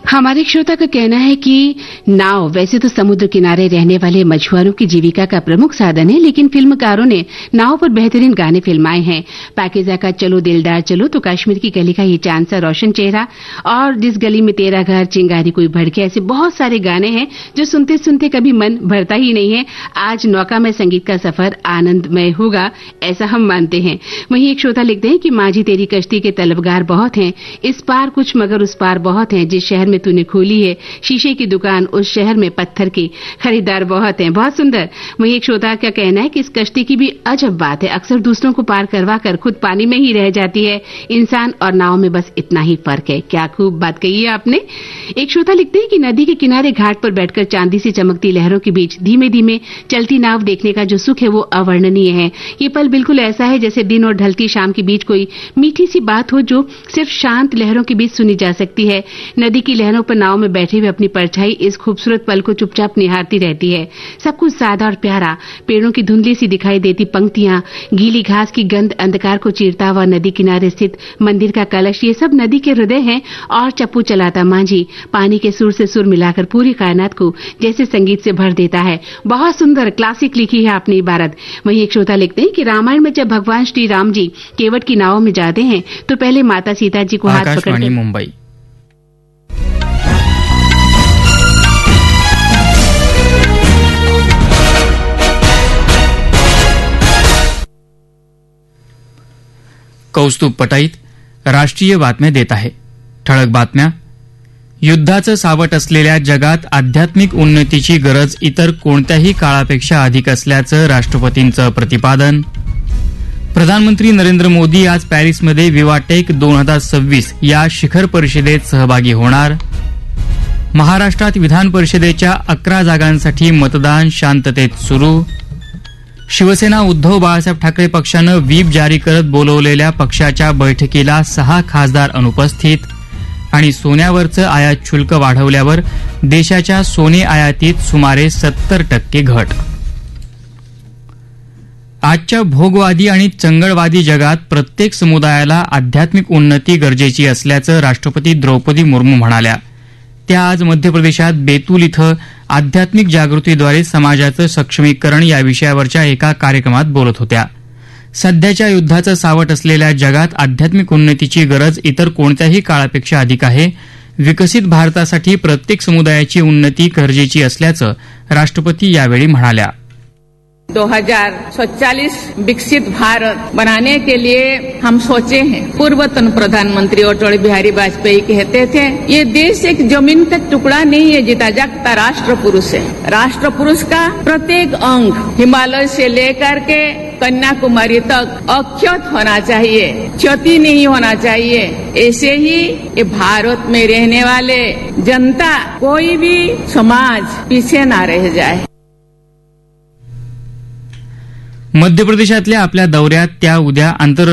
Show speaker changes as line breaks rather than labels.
हमारे श्रोता का कहना है कि नाव वैसे तो समुद्र किनारे रहने वाले मछुआरों की जीविका का प्रमुख साधन है, लेकिन फिल्मकारों ने नाव पर बेहतरीन गाने फिल्माए हैं। पाकीज़ा का चलो दिलदार चलो, तो कश्मीर की गली का ये चांद सा रोशन चेहरा, और जिस गली में तेरा घर, चिंगारी कोई भड़के, ऐसे बहुत सारे गाने हैं जो सुनते सुनते कभी मन भरता ही नहीं है। आज नौका में संगीत का सफर आनंदमय होगा, ऐसा हम मानते हैं। वहीं एक श्रोता लिखते हैं कि माझी तेरी कश्ती के तलबगार बहुत हैं, इस पार कुछ मगर उस पार बहुत हैं, जिस शहर में तूने खोली है शीशे की दुकान, उस शहर में पत्थर के खरीदार बहुत हैं। बहुत सुंदर। वहीं एक श्रोता का कहना है कि इस कश्ती की भी अजब बात है, अक्सर दूसरों को पार करवा कर खुद पानी में ही रह जाती है। इंसान और नाव में बस इतना ही फर्क है। क्या खूब बात कही है आपने। एक श्रोता लिखते हैं कि नदी के किनारे घाट पर बैठकर चांदी से चमकती लहरों के बीच धीमे धीमे चलती नाव देखने का जो सुख है वो अवर्णनीय है। ये पल बिल्कुल ऐसा है जैसे दिन और ढलती शाम के बीच कोई मीठी सी बात हो जो सिर्फ शांत लहरों के बीच सुनी जा सकती है। नदी की लहरों पर नाव में बैठे हुए अपनी परछाई इस खूबसूरत पल को चुपचाप निहारती रहती है। सब कुछ सादा और प्यारा, पेड़ों की धुंधली सी दिखाई देती पंक्तियां, गीली घास की गंध, अंधकार को चीरता हुआ नदी किनारे स्थित मंदिर का कलश, ये सब नदी के हृदय हैं। और चप्पू चलाता मांझी पानी के सुर से सुर मिलाकर पूरी कायनात को जैसे संगीत से भर देता है। बहुत सुंदर क्लासिक लिखी है आपने इबारत। वहीं एक श्रोता लिखते हैं कि रामायण में जब भगवान श्री राम जी केवट की नाव में जाते हैं तो पहले माता सीता जी को हाथ पकड़कर
मुंबई कौस्तुभ पटाईत राष्ट्रीय बातम्या देत आहे. ठळक बातम्या. युद्धाचं सावट असलेल्या जगात आध्यात्मिक उन्नतीची गरज इतर कोणत्याही काळापेक्षा अधिक असल्याचं राष्ट्रपतींचं प्रतिपादन. प्रधानमंत्री नरेंद्र मोदी आज पॅरिसमध्ये विवाटेक 2026 या शिखर परिषदेत सहभागी होणार. महाराष्ट्रात विधान परिषदेच्या 11 जागांसाठी मतदान शांततेत सुरू. शिवसेना उद्धव बाळासाहेब ठाकरे पक्षानं व्हीप जारी करत बोलवलेल्या पक्षाच्या बैठकीला 6 खासदार अनुपस्थित. आणि सोन्यावरचं आयात शुल्क वाढवल्यावर देशाच्या सोने आयातीत सुमारे 70% घट. आजच्या भोगवादी आणि चंगळवादी जगात प्रत्येक समुदायाला आध्यात्मिक उन्नती गरजेची असल्याचं राष्ट्रपती द्रौपदी मुर्मू म्हणाल्या. त्या आज मध्य प्रदेशात बेतूल इथं आध्यात्मिक जागृतीद्वारे समाजाचं सक्षमीकरण या विषयावरच्या एका कार्यक्रमात बोलत होत्या. सध्याच्या युद्धाचं सावट असलेल्या जगात आध्यात्मिक उन्नतीची गरज इतर कोणत्याही काळापेक्षा अधिक आहे. विकसित भारतासाठी प्रत्येक समुदायाची उन्नती गरजेची असल्याचं राष्ट्रपती यावेळी म्हणाल्या.
2047 विकसित भारत बनाने के लिए हम सोचे हैं. पूर्वतन प्रधानमंत्री अटल बिहारी वाजपेयी कहते थे, ये देश एक जमीन का टुकड़ा नहीं है, जीता जागता राष्ट्र पुरुष है. राष्ट्र पुरुष का प्रत्येक अंग हिमालय से लेकर के कन्याकुमारी तक अक्षत होना चाहिए, क्षति नहीं होना चाहिए. ऐसे ही ये भारत में रहने वाले जनता, कोई भी समाज पीछे ना रह जाए.
मध्य प्रदेशातल्या आपल्या दौऱ्यात त्या उद्या